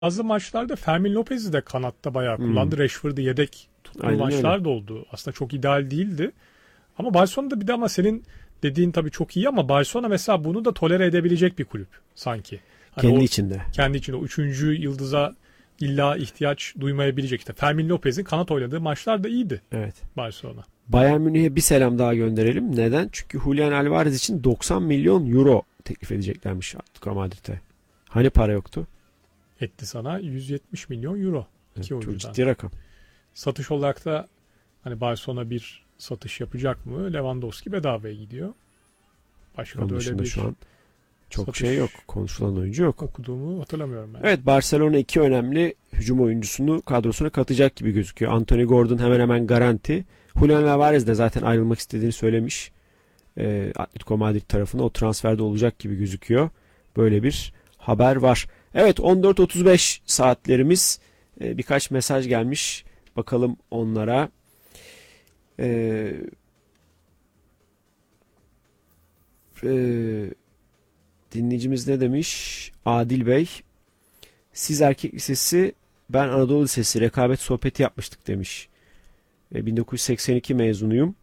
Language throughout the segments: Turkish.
bazı maçlarda Fermin Lopez'i de kanatta bayağı kullandı. Rashford'u yedek tuttuğu Aynen maçlar öyle. da oldu. Aslında çok ideal değildi. Ama Barcelona'da bir de ama senin dediğin tabii çok iyi ama Barcelona mesela bunu da tolere edebilecek bir kulüp sanki. Hani Kendi o içinde. kendi içinde o üçüncü yıldıza illa ihtiyaç duymayabilecek. İşte Fermin Lopez'in kanat oynadığı maçlar da iyiydi Evet. Barcelona. Bayern Münih'e bir selam daha gönderelim. Neden? Çünkü Julian Alvarez için 90 milyon euro teklif edeceklermiş Atletico Madrid'e. Hani para yoktu? Etti sana 170 milyon euro Evet, iki çok oyuncudan. ciddi rakam. Satış olarak da hani Barcelona bir satış yapacak mı? Lewandowski bedavaya gidiyor. Başka Onun da öyle dışında bir şu an çok satış şey yok. Konuşulan oyuncu yok. okuduğumu hatırlamıyorum ben. Evet, Barcelona iki önemli hücum oyuncusunu kadrosuna katacak gibi gözüküyor. Anthony Gordon hemen hemen garanti. Julian Alvarez de zaten ayrılmak istediğini söylemiş. Atletico Madrid tarafına o transferde olacak gibi gözüküyor. Böyle bir haber var. Evet, 14.35 saatlerimiz. Birkaç mesaj gelmiş. Bakalım onlara. Ee, e, Dinleyicimiz ne demiş? Adil Bey. Siz erkek lisesi, ben Anadolu Lisesi rekabet sohbeti yapmıştık demiş. 1982 mezunuyum.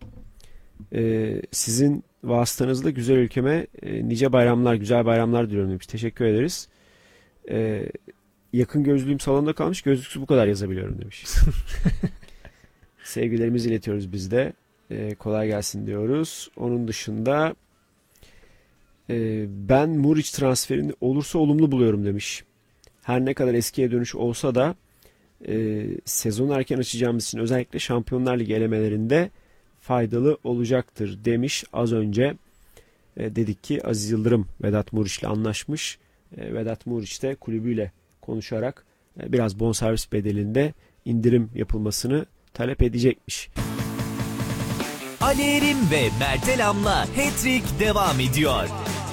Sizin vasıtanızla güzel ülkeme nice bayramlar, güzel bayramlar diliyorum demiş. Teşekkür ederiz. Yakın gözlüğüm salonda kalmış, gözlüksüz bu kadar yazabiliyorum demiş. Sevgilerimizi iletiyoruz biz de. Kolay gelsin diyoruz. Onun dışında ben Muriç transferini olursa olumlu buluyorum demiş. Her ne kadar eskiye dönüş olsa da sezonu erken açacağımız için özellikle Şampiyonlar Ligi elemelerinde faydalı olacaktır demiş. Az önce dedik ki Aziz Yıldırım Vedat Muriç'le anlaşmış. Vedat Muriç de kulübüyle konuşarak biraz bonservis bedelinde indirim yapılmasını talep edecekmiş. Ali Erim ve Mert Elam'la Hat-Trick devam ediyor.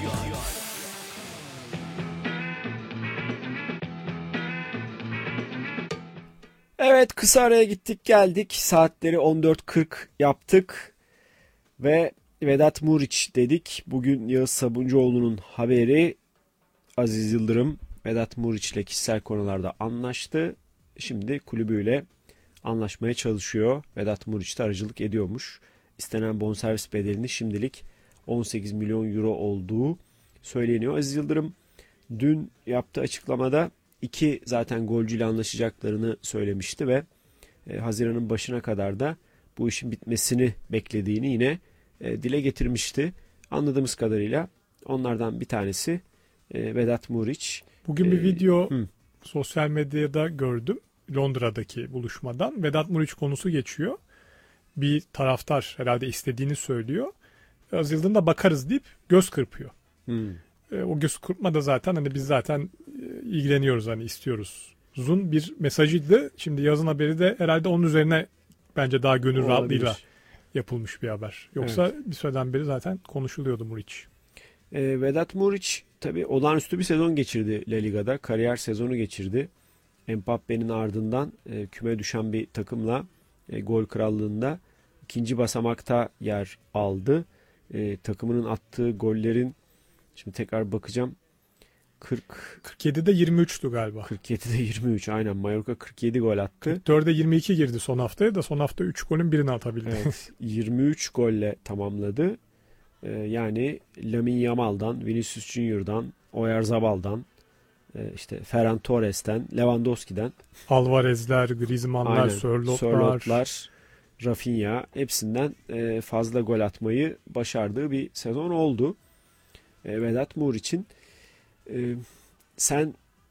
Evet, kısa araya gittik geldik. Saatleri 14.40 yaptık. Ve Vedat Muriç dedik. Bugün Yağız Sabuncuoğlu'nun haberi, Aziz Yıldırım Vedat Muriç ile kişisel konularda anlaştı. Şimdi kulübüyle anlaşmaya çalışıyor. Vedat Muriç de aracılık ediyormuş. İstenen bonservis bedelini şimdilik 18 milyon euro olduğu söyleniyor. Aziz Yıldırım dün yaptığı açıklamada iki zaten golcüyle anlaşacaklarını söylemişti ve Haziran'ın başına kadar da bu işin bitmesini beklediğini yine dile getirmişti. Anladığımız kadarıyla onlardan bir tanesi Vedat Muriç. Bugün bir video sosyal medyada gördüm. Londra'daki buluşmadan. Vedat Muriç konusu geçiyor. Bir taraftar herhalde istediğini söylüyor. Aziz Yıldırım da bakarız deyip göz kırpıyor. O göz kırpma da zaten hani biz zaten ilgileniyoruz, hani istiyoruz. Uzun bir mesajıydı. Şimdi yazın haberi de herhalde onun üzerine bence daha gönül Olabilir. rahatlığıyla yapılmış bir haber. Yoksa bir süreden beri zaten konuşuluyordu Muriç. Vedat Muriç tabii olağanüstü bir sezon geçirdi La Liga'da. Kariyer sezonu geçirdi. Mbappe'nin ardından küme düşen bir takımla gol krallığında ikinci basamakta yer aldı. Takımının attığı gollerin, şimdi tekrar bakacağım, 47'de 23'tü galiba. 47'de 23, aynen. Mallorca 47 gol attı. 4'e 22 girdi son haftaya da son hafta 3 golün birini atabildi. Evet, 23 golle tamamladı. Yani Lamine Yamal'dan, Vinicius Junior'dan, Oyarzabal'dan, işte Ferran Torres'ten, Lewandowski'den, Alvarez'ler, Griezmann'lar, aynen, Sörlot'lar, Rafinha, hepsinden fazla gol atmayı başardığı bir sezon oldu. Vedat Muriç'in. Sen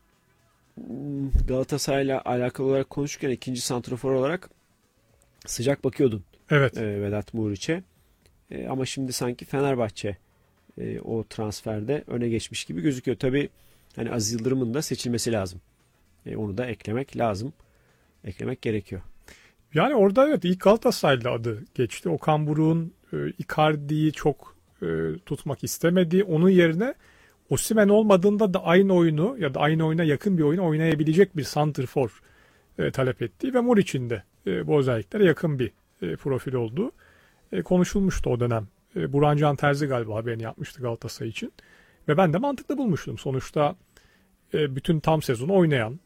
Galatasaray'la alakalı olarak konuşurken ikinci santrafor olarak sıcak bakıyordun. Evet. Vedat Muriç'e. Ama şimdi sanki Fenerbahçe o transferde öne geçmiş gibi gözüküyor. Tabii hani Aziz Yıldırım'ın da seçilmesi lazım. Onu da eklemek lazım. Eklemek gerekiyor. Yani orada evet ilk Galatasaraylı adı geçti. Okan Buruk'un Icardi'yi çok tutmak istemediği, onun yerine Osimhen olmadığında da aynı oyunu ya da aynı oyuna yakın bir oyunu oynayabilecek bir santrfor talep ettiği ve Muriç'in de bu özelliklere yakın bir profil olduğu konuşulmuştu o dönem. Burhan Can Terzi galiba haberini yapmıştı Galatasaray için. Ve ben de mantıklı bulmuştum. Sonuçta bütün tam sezonu oynayan,